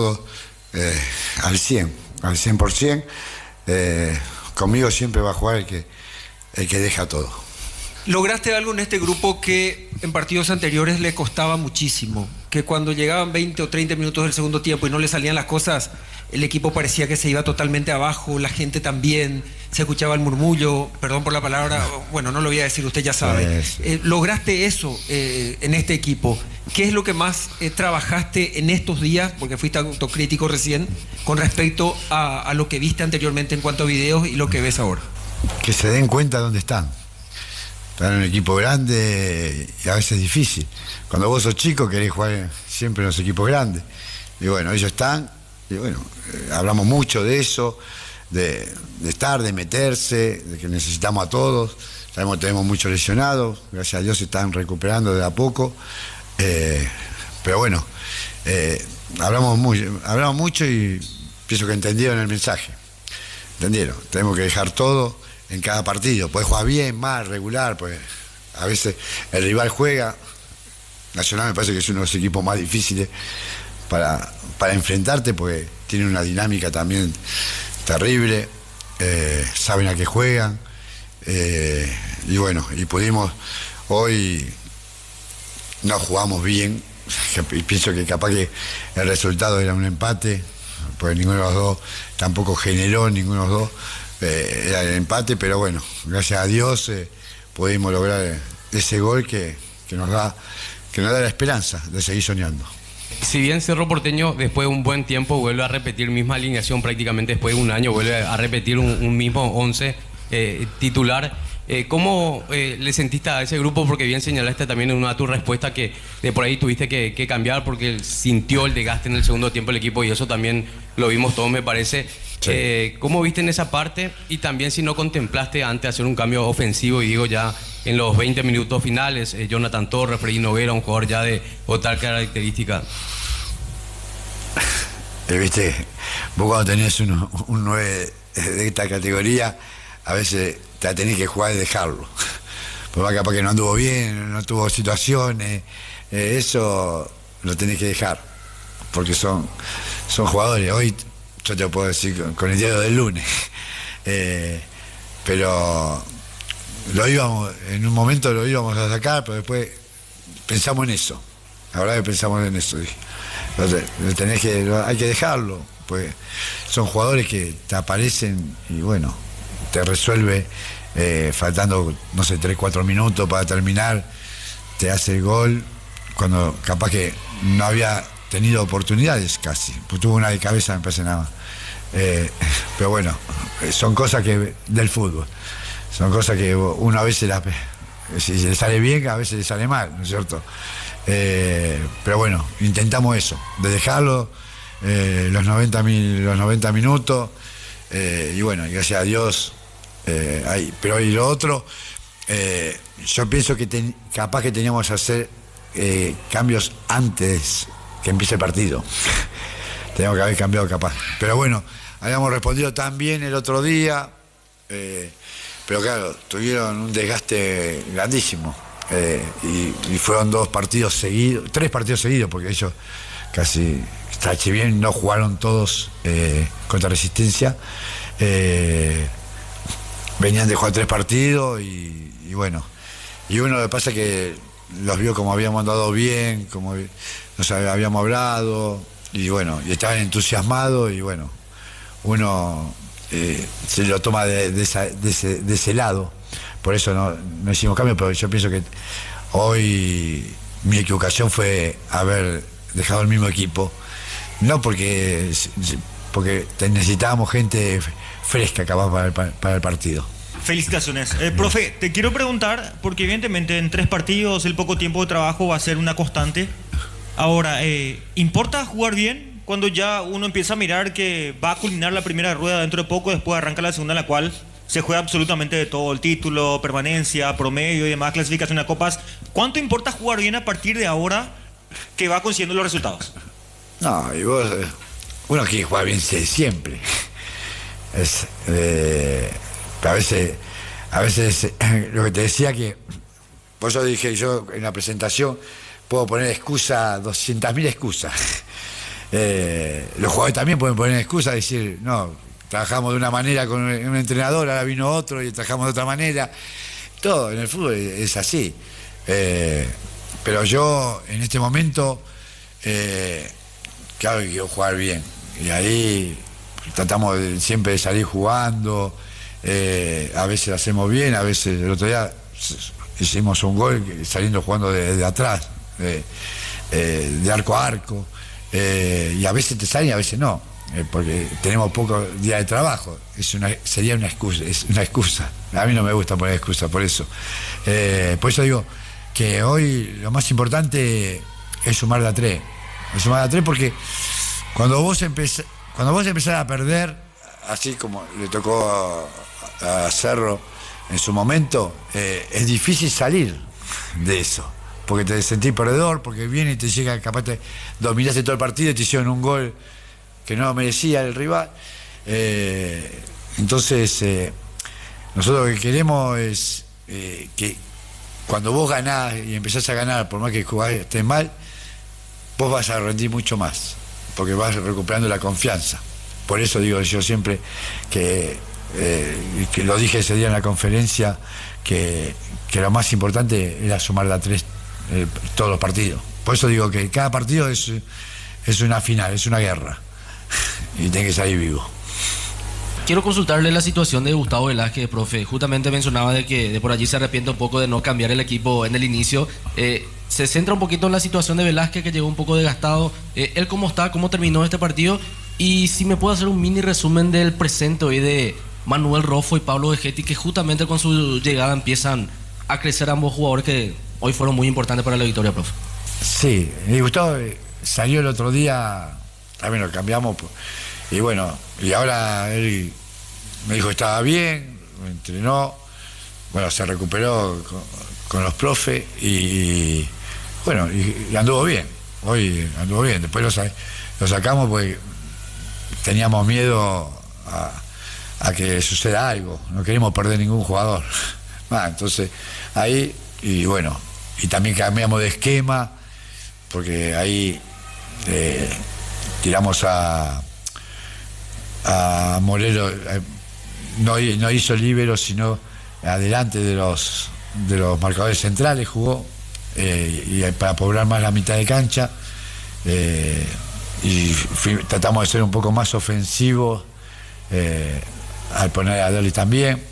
al 100%. Conmigo siempre va a jugar el que deja todo. Lograste algo en este grupo que en partidos anteriores le costaba muchísimo, que cuando llegaban 20 o 30 minutos del segundo tiempo y no le salían las cosas, el equipo parecía que se iba totalmente abajo, la gente también, se escuchaba el murmullo, perdón por la palabra, bueno, no lo voy a decir, usted ya sabe. Lograste eso en este equipo. ¿Qué es lo que más trabajaste en estos días, porque fuiste autocrítico recién, con respecto a lo que viste anteriormente en cuanto a videos y lo que ves ahora? Que se den cuenta dónde están. Están en un equipo grande y a veces es difícil. Cuando vos sos chico querés jugar siempre en los equipos grandes. Y bueno, ellos están, y bueno, hablamos mucho de eso, de estar, de meterse, de que necesitamos a todos. Sabemos que tenemos muchos lesionados, gracias a Dios se están recuperando de a poco. Pero bueno, hablamos mucho y pienso que entendieron el mensaje. ¿Entendieron? Tenemos que dejar todo en cada partido. Puedes jugar bien, mal, regular, pues a veces el rival juega. Nacional me parece que es uno de los equipos más difíciles para enfrentarte, porque tiene una dinámica también terrible, saben a qué juegan, y bueno, y pudimos hoy, no jugamos bien, y pienso que capaz que el resultado era un empate, porque ninguno de los dos tampoco generó, ninguno de los dos, era el empate, pero bueno, gracias a Dios pudimos lograr ese gol que nos da que nos da la esperanza de seguir soñando. Si bien Cerro Porteño después de un buen tiempo vuelve a repetir misma alineación, prácticamente después de un año vuelve a repetir un mismo 11 titular, ¿cómo le sentiste a ese grupo? Porque bien señalaste también en una de tus respuestas que de por ahí tuviste que cambiar porque sintió el desgaste en el segundo tiempo el equipo, y eso también lo vimos todos, me parece. Sí. ¿Cómo viste en esa parte? Y también si no contemplaste antes hacer un cambio ofensivo, y digo ya en los 20 minutos finales, Jonathan Torres, Freddy Noguera, un jugador ya de otra característica. Viste, vos cuando tenés un 9 de esta categoría, a veces te la tenés que jugar y dejarlo. Porque capaz que no anduvo bien, no tuvo situaciones, eso lo tenés que dejar. Porque son jugadores. Hoy yo te lo puedo decir con el diario del lunes. Pero en un momento lo íbamos a sacar, pero después pensamos en eso. La verdad que pensamos en eso. Entonces, hay que dejarlo, pues son jugadores que te aparecen y bueno, te resuelve faltando, no sé, 3-4 minutos para terminar, te hace el gol, cuando capaz que no había tenido oportunidades casi, pues tuvo una de cabeza, me parece nada más. Pero bueno, son cosas del fútbol, son cosas que uno a veces si le sale bien, a veces le sale mal, ¿no es cierto? Pero bueno, intentamos eso, de dejarlo los 90 minutos, y bueno, gracias a Dios, pero y lo otro, yo pienso que capaz que teníamos que hacer cambios antes que empiece el partido. Teníamos que haber cambiado capaz, pero bueno, habíamos respondido tan bien el otro día, pero claro, tuvieron un desgaste grandísimo. Y fueron 3 partidos seguidos, porque ellos casi, si bien no jugaron todos contra Resistencia, venían de jugar 3 partidos y bueno, y uno lo que pasa es que los vio como habíamos andado bien, como nos habíamos hablado, y bueno, y estaban entusiasmados, y bueno, uno se lo toma de ese lado. Por eso no hicimos cambio, pero yo pienso que hoy mi equivocación fue haber dejado el mismo equipo. No porque necesitábamos gente fresca capaz para el partido. Felicitaciones. Profe, te quiero preguntar, porque evidentemente en 3 partidos el poco tiempo de trabajo va a ser una constante. Ahora, ¿importa jugar bien cuando ya uno empieza a mirar que va a culminar la primera rueda dentro de poco, después arranca la segunda, en la cual se juega absolutamente de todo, el título, permanencia, promedio y demás, clasificación a copas? ¿Cuánto importa jugar bien a partir de ahora que va consiguiendo los resultados? No, y vos, uno quiere jugar bien siempre. A veces lo que te decía que, por eso dije yo en la presentación, puedo poner excusa, 200.000 excusas. Los jugadores también pueden poner excusas, decir, no, trabajamos de una manera con un entrenador, ahora vino otro y trabajamos de otra manera. Todo en el fútbol es así. Pero yo en este momento, claro que quiero jugar bien. Y ahí tratamos siempre de salir jugando. A veces lo hacemos bien, a veces el otro día hicimos un gol saliendo jugando de atrás, de arco a arco. Y a veces te salen y a veces no. Porque tenemos pocos días de trabajo, sería una excusa, a mí no me gusta poner excusa por eso. Por eso digo que hoy lo más importante es sumar de a 3, porque cuando vos empezás a perder, así como le tocó a Cerro en su momento, es difícil salir de eso, porque te sentís perdedor, porque viene y te llega, capaz te dominaste todo el partido y te hicieron un gol que no merecía el rival. Entonces nosotros lo que queremos es que cuando vos ganás y empezás a ganar, por más que estés mal, vos vas a rendir mucho más, porque vas recuperando la confianza. Por eso digo yo siempre que lo dije ese día en la conferencia, que lo más importante era sumar de a 3 todos los partidos. Por eso digo que cada partido es una final, es una guerra, y tiene que salir vivo. Quiero consultarle la situación de Gustavo Velázquez, profe. Justamente mencionaba de que de por allí se arrepiente un poco de no cambiar el equipo en el inicio. Se se centra un poquito en la situación de Velázquez, que llegó un poco desgastado. Él cómo está, cómo terminó este partido, y si me puede hacer un mini resumen del presente hoy de Manuel Rofo y Pablo Vegetti, que justamente con su llegada empiezan a crecer ambos jugadores que hoy fueron muy importantes para la victoria, profe. Sí, Gustavo salió el otro día, también lo cambiamos, y bueno, y ahora él me dijo que estaba bien, entrenó, bueno, se recuperó con los profes y bueno, y anduvo bien, hoy anduvo bien. Después lo sacamos porque teníamos miedo a que suceda algo, no queremos perder ningún jugador. Entonces ahí, y bueno, y también cambiamos de esquema, porque ahí tiramos a Morelo, no hizo líbero, sino adelante de los marcadores centrales jugó, y para poblar más la mitad de cancha, y tratamos de ser un poco más ofensivos al poner a Dolly también,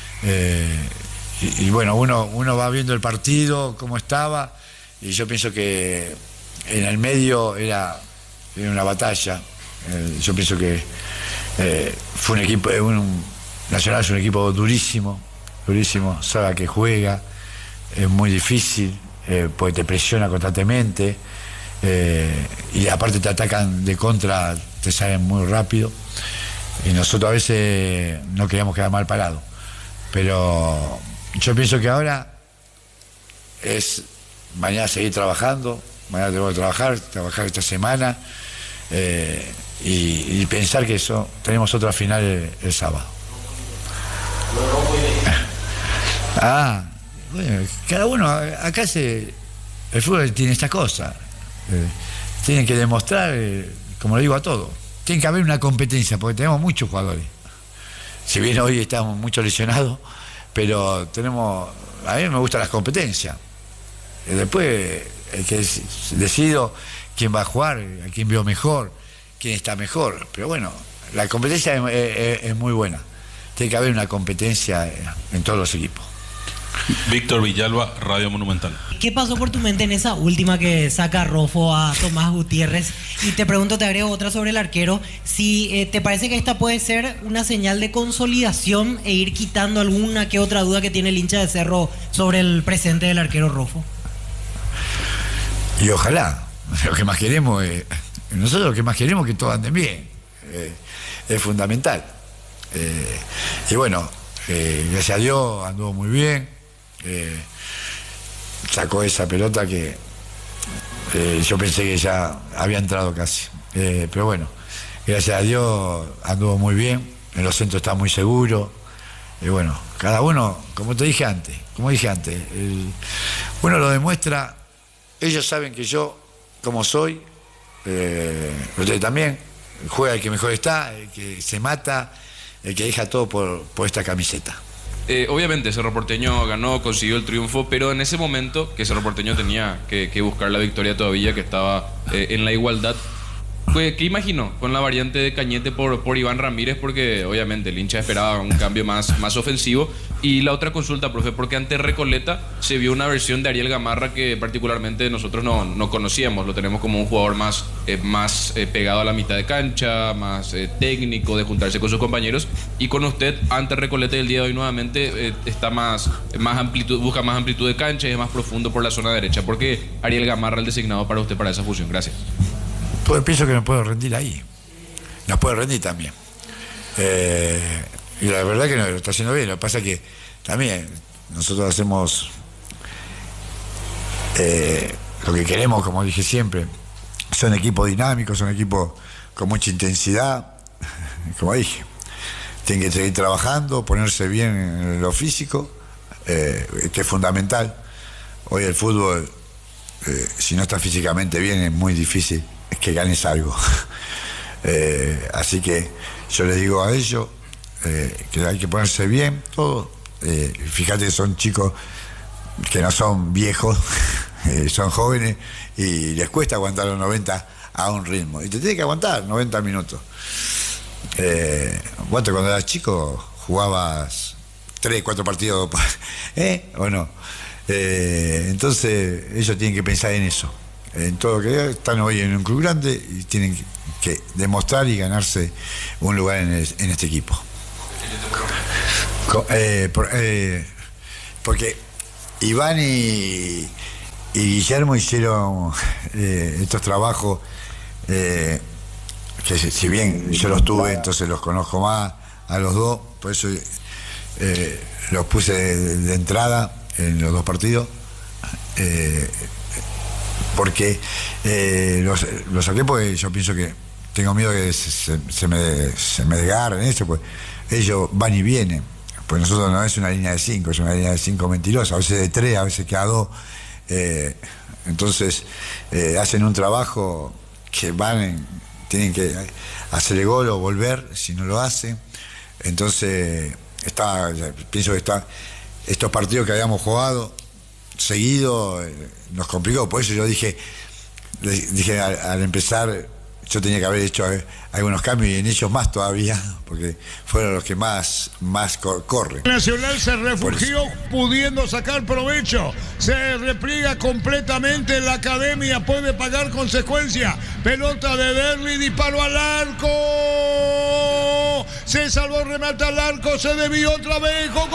y bueno, uno va viendo el partido cómo estaba, y yo pienso que en el medio era una batalla. Yo pienso que fue un equipo, Nacional es un equipo durísimo, sabe que juega, es muy difícil, porque te presiona constantemente, y aparte te atacan de contra, te salen muy rápido, y nosotros a veces no queríamos quedar mal parados. Pero yo pienso que ahora es mañana seguir trabajando, mañana tenemos que trabajar esta semana, y pensar que tenemos otra final el sábado. Bueno, cada uno, acá el fútbol tiene esta cosa, tienen que demostrar, como le digo a todos, tiene que haber una competencia, porque tenemos muchos jugadores. Si bien hoy estamos mucho lesionados, pero a mí me gustan las competencias. Después el que decido quién va a jugar, a quién veo mejor, quién está mejor. Pero bueno, la competencia es muy buena. Tiene que haber una competencia en todos los equipos. Víctor Villalba, Radio Monumental. ¿Qué pasó por tu mente en esa última que saca Rofo a Tomás Gutiérrez? Y te pregunto, te agrego otra sobre el arquero, si te parece que esta puede ser una señal de consolidación e ir quitando alguna que otra duda que tiene el hincha de Cerro sobre el presente del arquero Rofo. Y ojalá, lo que más queremos nosotros lo que más queremos es que todos anden bien, es fundamental, y bueno, gracias a Dios anduvo muy bien, sacó esa pelota que yo pensé que ya había entrado casi, pero bueno, gracias a Dios anduvo muy bien, en los centros está muy seguro, y bueno, cada uno, como dije antes, uno lo demuestra. Ellos saben que yo, como soy, ustedes también, juega el que mejor está, el que se mata, el que deja todo por esta camiseta. Obviamente Cerro Porteño ganó, consiguió el triunfo, pero en ese momento que Cerro Porteño tenía que buscar la victoria todavía, que estaba en la igualdad, ¿qué imaginó con la variante de Cañete por Iván Ramírez? Porque obviamente el hincha esperaba un cambio más ofensivo. Y la otra consulta, profe, porque ante Recoleta se vio una versión de Ariel Gamarra que particularmente nosotros no conocíamos. Lo tenemos como un jugador más pegado a la mitad de cancha, más técnico, de juntarse con sus compañeros. Y con usted, ante Recoleta el día de hoy nuevamente, está más amplitud, busca más amplitud de cancha y es más profundo por la zona derecha. ¿Por qué Ariel Gamarra el designado para usted para esa fusión? Gracias. Pues pienso que no puedo rendir ahí. Nos puede rendir también. Y la verdad que no, lo está haciendo bien. Lo que pasa es que también nosotros hacemos lo que queremos, como dije siempre. Son equipos dinámicos, son equipos con mucha intensidad. Como dije, tienen que seguir trabajando, ponerse bien en lo físico, que es fundamental. Hoy el fútbol, si no está físicamente bien, es muy difícil que ganes algo. Así que yo les digo a ellos que hay que ponerse bien todo. Fíjate, son chicos que no son viejos, son jóvenes y les cuesta aguantar los 90 a un ritmo. Y te tiene que aguantar 90 minutos. Bueno, cuando eras chico jugabas 3, 4 partidos, ¿o no? Entonces ellos tienen que pensar en eso, en todo lo que están hoy en un club grande y tienen que demostrar y ganarse un lugar en este equipo. Porque Iván y Guillermo hicieron estos trabajos que si bien yo los tuve, entonces los conozco más a los dos, por eso los puse de entrada en los dos partidos, porque los saqué porque yo pienso que tengo miedo que se me desgarren eso, pues ellos van y vienen, pues nosotros no es una línea de 5, es una línea de 5 mentirosa, a veces de 3, a veces queda 2, entonces hacen un trabajo que tienen que hacer el gol o volver si no lo hacen. Entonces pienso que estos partidos que habíamos jugado seguido nos complicó, por eso yo dije al empezar yo tenía que haber hecho algunos cambios y en ellos más todavía, porque fueron los que más corren. Nacional se refugió pudiendo sacar provecho, se repliega completamente, la academia puede pagar consecuencias. Pelota de Derli, disparo al arco, se salvó, remata al arco, se desvió otra vez, gol.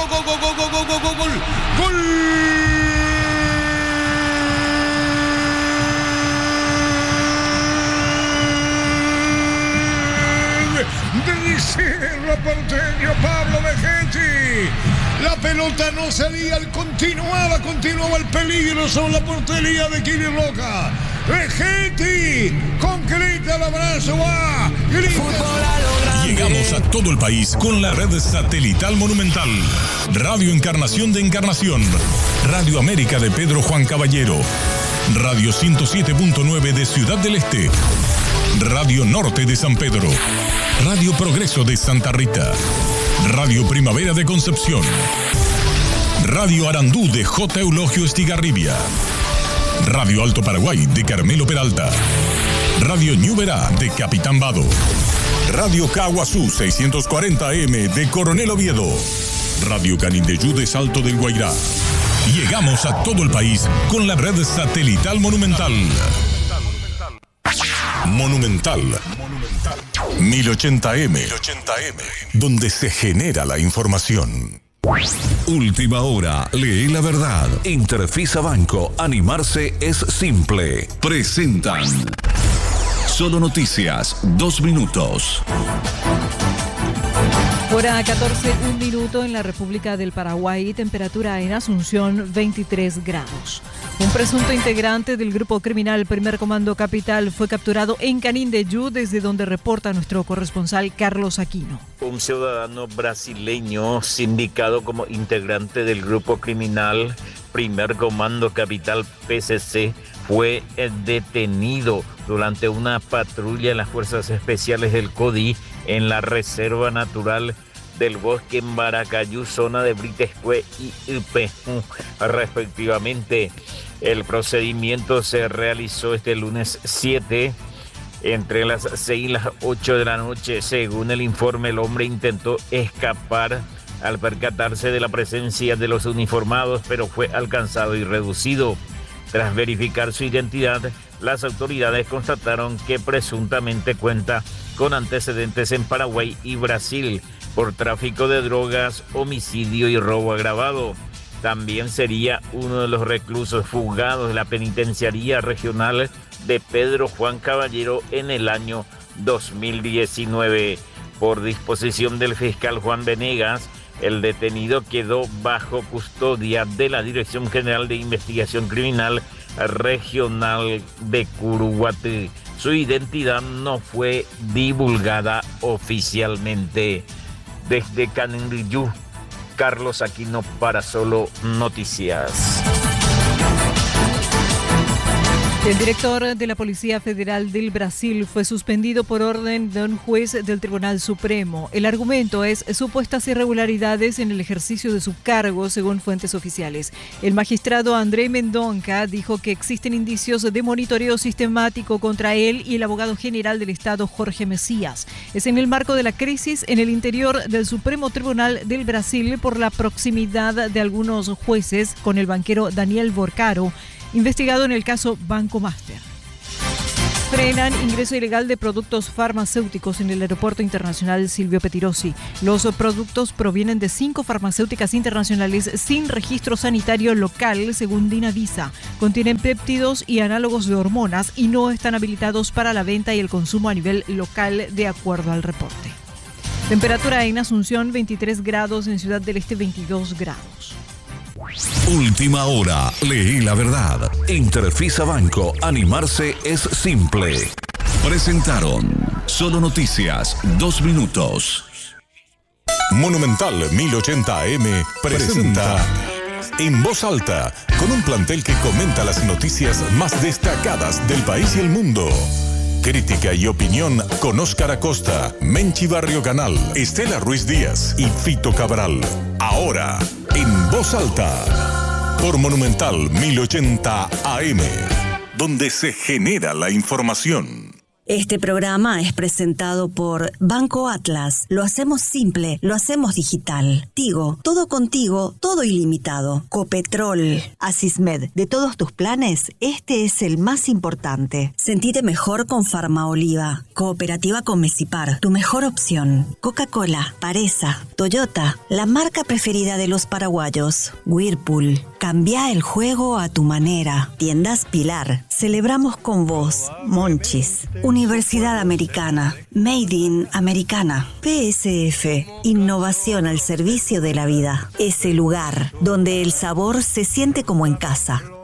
Cerro Porteño, Pablo Vegetti. La pelota no salía, continuaba el peligro sobre la portería de Kili Roca. Vegetti concreta el abrazo, va. Llegamos a todo el país con la red satelital Monumental. Radio Encarnación de Encarnación, Radio América de Pedro Juan Caballero, Radio 107.9 de Ciudad del Este, Radio Norte de San Pedro, Radio Progreso de Santa Rita, Radio Primavera de Concepción, Radio Arandú de J. Eulogio Estigarribia, Radio Alto Paraguay de Carmelo Peralta, Radio Ñuberá de Capitán Vado, Radio Caguazú 640 AM de Coronel Oviedo, Radio Canindeyú de Salto del Guairá. Llegamos a todo el país con la red satelital Monumental. Monumental 1080M, donde se genera la información. Última hora, lee la verdad. Interfisa Banco, animarse es simple. Presentan Solo Noticias, 2 minutos. Hora 14, 1 minuto en la República del Paraguay, temperatura en Asunción 23 grados. Un presunto integrante del grupo criminal Primer Comando Capital fue capturado en Canindeyú, desde donde reporta nuestro corresponsal Carlos Aquino. Un ciudadano brasileño sindicado como integrante del grupo criminal Primer Comando Capital PCC fue detenido durante una patrulla de las Fuerzas Especiales del CODI en la Reserva Natural del Bosque en Baracayú, zona de Britescue y Ipejú, respectivamente. El procedimiento se realizó este lunes 7 entre las 6 y las 8 de la noche. Según el informe, el hombre intentó escapar al percatarse de la presencia de los uniformados, pero fue alcanzado y reducido. Tras verificar su identidad, las autoridades constataron que presuntamente cuenta con antecedentes en Paraguay y Brasil por tráfico de drogas, homicidio y robo agravado. También sería uno de los reclusos fugados de la penitenciaría regional de Pedro Juan Caballero en el año 2019. Por disposición del fiscal Juan Venegas, el detenido quedó bajo custodia de la Dirección General de Investigación Criminal Regional de Curuguatí. Su identidad no fue divulgada oficialmente. Desde Canindeyú, Carlos Aquino para Solo Noticias. El director de la Policía Federal del Brasil fue suspendido por orden de un juez del Tribunal Supremo. El argumento es supuestas irregularidades en el ejercicio de su cargo, según fuentes oficiales. El magistrado André Mendonça dijo que existen indicios de monitoreo sistemático contra él y el abogado general del Estado, Jorge Mesías. Es en el marco de la crisis en el interior del Supremo Tribunal del Brasil por la proximidad de algunos jueces con el banquero Daniel Borcaro, investigado en el caso Banco Master. Frenan ingreso ilegal de productos farmacéuticos en el Aeropuerto Internacional Silvio Pettirossi. Los productos provienen de 5 farmacéuticas internacionales sin registro sanitario local, según Dinavisa. Contienen péptidos y análogos de hormonas y no están habilitados para la venta y el consumo a nivel local, de acuerdo al reporte. Temperatura en Asunción, 23 grados, en Ciudad del Este, 22 grados. Última hora, leí la verdad. Interfisa Banco, animarse es simple. Presentaron Solo Noticias, 2 minutos. Monumental 1080 AM presenta En Voz Alta, con un plantel que comenta las noticias más destacadas del país y el mundo. Crítica y opinión con Óscar Acosta, Menchi Barrio Canal, Estela Ruiz Díaz y Fito Cabral. Ahora, En Voz Alta, por Monumental 1080 AM, donde se genera la información. Este programa es presentado por Banco Atlas. Lo hacemos simple, lo hacemos digital. Tigo, todo contigo, todo ilimitado. Copetrol, Asismed, de todos tus planes, este es el más importante. Sentite mejor con Farmaoliva. Cooperativa con Mesipar, tu mejor opción. Coca-Cola, Paresa, Toyota, la marca preferida de los paraguayos. Whirlpool, cambia el juego a tu manera. Tiendas Pilar, celebramos con vos. Monchis, Universidad Americana, Made in Americana. PSF, innovación al servicio de la vida. Ese lugar donde el sabor se siente como en casa.